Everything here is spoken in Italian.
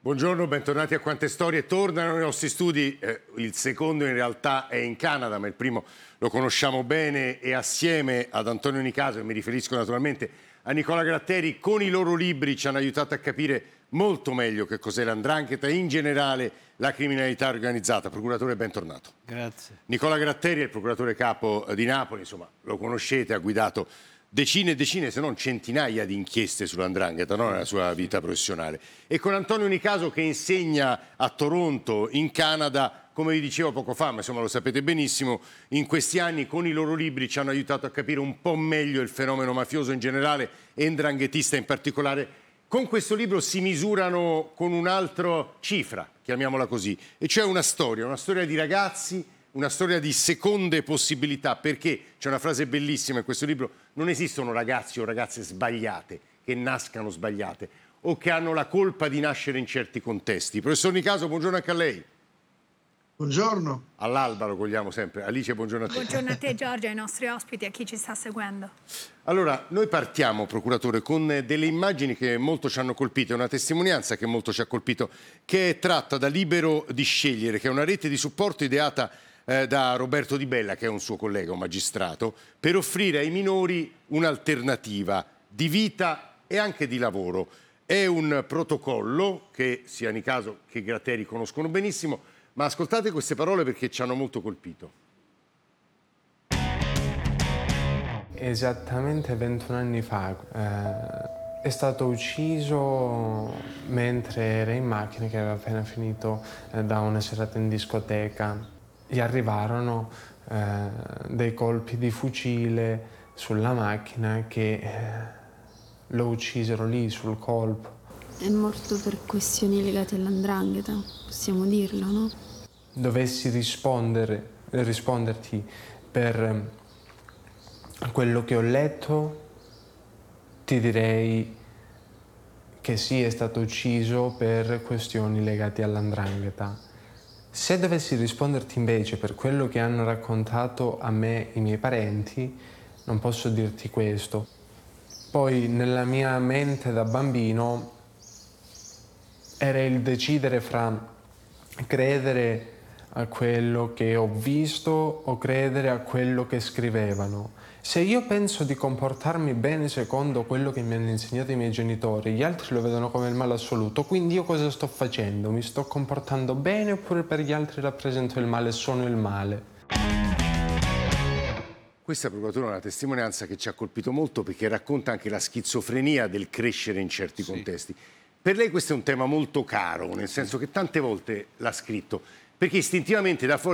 Buongiorno, bentornati a Quante Storie. Tornano nei nostri studi, il secondo in realtà è in Canada, ma il primo lo conosciamo bene, e assieme ad Antonio Nicaso, e mi riferisco naturalmente a Nicola Gratteri, con i loro libri ci hanno aiutato a capire molto meglio che cos'è l''ndrangheta e in generale la criminalità organizzata. Procuratore, bentornato. Grazie. Nicola Gratteri è il procuratore capo di Napoli, insomma lo conoscete, ha guidato decine e decine, se non centinaia di inchieste sull''ndrangheta, no? Nella sua vita professionale. E con Antonio Nicaso che insegna a Toronto, in Canada, come vi dicevo poco fa, ma insomma lo sapete benissimo, in questi anni con i loro libri ci hanno aiutato a capire un po' meglio il fenomeno mafioso in generale e 'ndranghetista in particolare. Con questo libro si misurano con un'altra cifra, chiamiamola così, e cioè una storia di ragazzi, una storia di seconde possibilità, perché c'è una frase bellissima in questo libro: non esistono ragazzi o ragazze sbagliate, che nascano sbagliate o che hanno la colpa di nascere in certi contesti. Professor Nicaso, buongiorno anche a lei. Buongiorno. All'alba lo cogliamo sempre. Alice, buongiorno a te. Buongiorno a te Giorgio, ai nostri ospiti e a chi ci sta seguendo. Allora, noi partiamo, procuratore, con delle immagini che molto ci hanno colpito, una testimonianza che molto ci ha colpito, che è tratta da Libero di Scegliere, che è una rete di supporto ideata da Roberto Di Bella, che è un suo collega, un magistrato, per offrire ai minori un'alternativa di vita e anche di lavoro. È un protocollo che sia Nicaso che Gratteri conoscono benissimo, ma ascoltate queste parole perché ci hanno molto colpito. Esattamente 21 anni fa è stato ucciso mentre era in macchina, che aveva appena finito da una serata in discoteca. Gli arrivarono dei colpi di fucile sulla macchina che lo uccisero lì sul colpo. È morto per questioni legate all''ndrangheta, possiamo dirlo, no? Dovessi risponderti per quello che ho letto, ti direi che sì, è stato ucciso per questioni legate all''ndrangheta. Se dovessi risponderti invece per quello che hanno raccontato a me i miei parenti, non posso dirti questo. Poi nella mia mente da bambino era il decidere fra credere a quello che ho visto o credere a quello che scrivevano. Se io penso di comportarmi bene secondo quello che mi hanno insegnato i miei genitori, gli altri lo vedono come il male assoluto, quindi io cosa sto facendo? Mi sto comportando bene oppure per gli altri rappresento il male e sono il male? Questa, procuratore, è una testimonianza che ci ha colpito molto perché racconta anche la schizofrenia del crescere in certi contesti. Per lei questo è un tema molto caro, nel senso che tante volte l'ha scritto, perché istintivamente da fuori